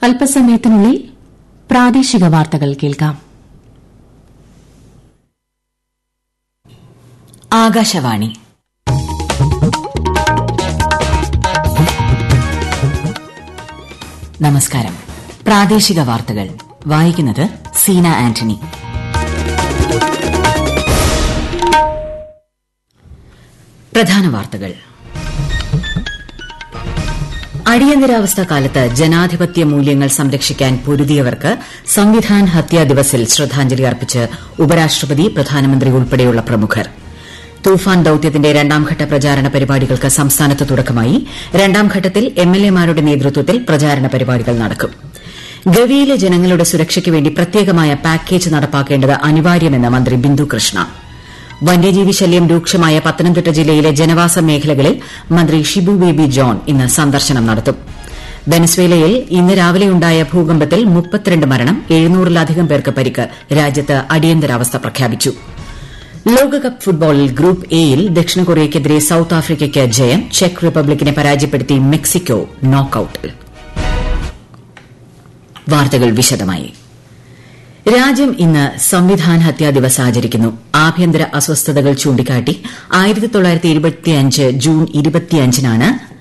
അല്പസമയത്തിനുള്ളിൽ പ്രാദേശിക വാർത്തകൾ കേൾക്കാം. ആകാശവാണി. നമസ്കാരം. പ്രാദേശിക വാർത്തകൾ വായിക്കുന്നത് സീന ആന്റണി. പ്രധാന വാർത്തകൾ. അടിയന്തരാവസ്ഥ കാലത്ത് ജനാധിപത്യ മൂല്യങ്ങൾ സംരക്ഷിക്കാൻ പൊരുതിയവർക്ക് സംവിധാൻ ഹത്യാ ദിവസിൽ ശ്രദ്ധാഞ്ജലി അർപ്പിച്ച് ഉപരാഷ്ട്രപതി, പ്രധാനമന്ത്രി ഉൾപ്പെടെയുള്ള പ്രമുഖർ. തൂഫാൻ ദൌത്യത്തിന്റെ രണ്ടാംഘട്ട പ്രചാരണ പരിപാടികൾക്ക് സംസ്ഥാനത്ത് തുടക്കമായി. രണ്ടാം ഘട്ടത്തിൽ എംഎൽഎമാരുടെ നേതൃത്വത്തിൽ പ്രചാരണ പരിപാടികൾ നടക്കും. ഗവിയിലെ ജനങ്ങളുടെ സുരക്ഷയ്ക്ക് വേണ്ടി പ്രത്യേകമായ പാക്കേജ് നടപ്പാക്കേണ്ടത് അനിവാര്യമെന്ന് മന്ത്രി ബിന്ദു കൃഷ്ണ. വന്യജീവി ശല്യം രൂക്ഷമായ പത്തനംതിട്ട ജില്ലയിലെ ജനവാസ മേഖലകളിൽ മന്ത്രി ഷിബു ബേബി ജോൺ ഇന്ന് സന്ദർശനം നടത്തും. വെനസ്വേലയിൽ ഇന്ന് രാവിലെയുണ്ടായ ഭൂകമ്പത്തിൽ 32 മരണം, 700-ലധികം പേർക്ക് പരിക്ക്. രാജ്യത്ത് അടിയന്തരാവസ്ഥ പ്രഖ്യാപിച്ചു. ലോകകപ്പ് ഫുട്ബോളിൽ ഗ്രൂപ്പ് എയിൽ ദക്ഷിണ കൊറിയയ്ക്കെതിരെ സൌത്ത് ആഫ്രിക്കയ്ക്ക് ജയം. ചെക്ക് റിപ്പബ്ലിക്കിനെ പരാജയപ്പെടുത്തി മെക്സിക്കോ നോക്കൌട്ടിൽ. വാർത്തകൾ വിശദമായി. രാജ്യം ഇന്ന് സംവിധാൻ ഹത്യാ ദിവസ് ആചരിക്കുന്നു. ആഭ്യന്തര അസ്വസ്ഥതകൾ ചൂണ്ടിക്കാട്ടി 1925 ജൂൺ 25-നാണ്